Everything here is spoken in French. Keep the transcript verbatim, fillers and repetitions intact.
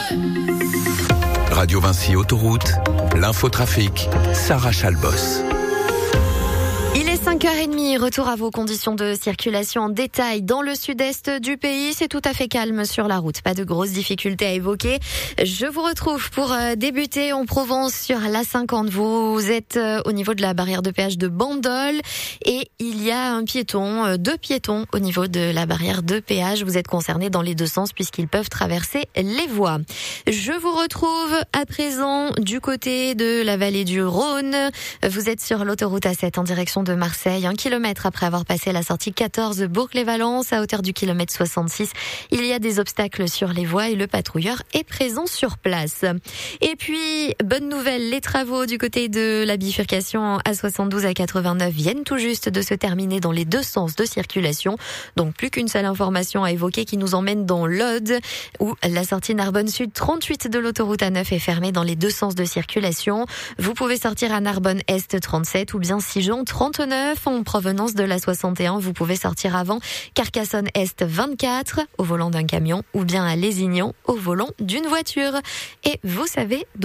Radio Vinci Autoroute, l'infotrafic, Sarah Chalbos. Il est cinq heures trente, retour à vos conditions de circulation en détail dans le sud-est du pays. C'est tout à fait calme sur la route, pas de grosses difficultés à évoquer. Je vous retrouve pour débuter en Provence sur l'A cinquante. Vous êtes au niveau de la barrière de péage de Bandol et il y a un piéton, deux piétons au niveau de la barrière de péage. Vous êtes concernés dans les deux sens puisqu'ils peuvent traverser les voies. Je vous retrouve à présent du côté de la vallée du Rhône. Vous êtes sur l'autoroute A sept en direction de Marseille, un kilomètre après avoir passé la sortie quatorze Bourg-les-Valences à hauteur du kilomètre soixante-six. Il y a des obstacles sur les voies et le patrouilleur est présent sur place. Et puis, bonne nouvelle, les travaux du côté de la bifurcation A soixante-douze à quatre-vingt-neuf viennent tout juste de se terminer dans les deux sens de circulation. Donc plus qu'une seule information à évoquer qui nous emmène dans l'Aude où la sortie Narbonne Sud trente-huit de l'autoroute A neuf est fermée dans les deux sens de circulation. Vous pouvez sortir à Narbonne Est trente-sept ou bien Sigean trente-neuf en provenance de la soixante et un. Vous pouvez sortir avant Carcassonne Est vingt-quatre au volant d'un camion ou bien à Lézignan au volant d'une voiture. Et vous savez